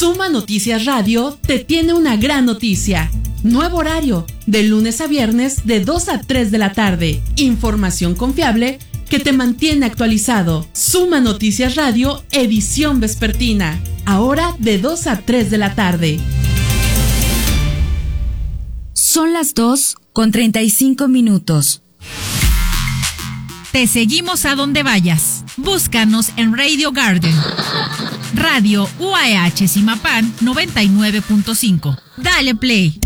Suma Noticias Radio te tiene una gran noticia. Nuevo horario, de lunes a viernes de 2 a 3 de la tarde. Información confiable que te mantiene actualizado. Suma Noticias Radio, edición vespertina. Ahora de 2 a 3 de la tarde. Son las 2:35. Te seguimos a donde vayas. Búscanos en Radio Garden. Radio UAH Zimapán 99.5. Dale play.